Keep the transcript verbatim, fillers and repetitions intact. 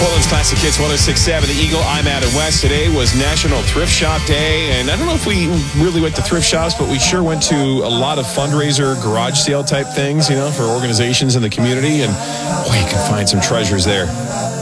Portland's Classic Hits one oh six point seven, The Eagle. I'm Adam West. Today was National Thrift Shop Day, and I don't know if we really went to thrift shops, but we sure went to a lot of fundraiser garage sale type things, you know, for organizations in the community, and boy, you can find some treasures there.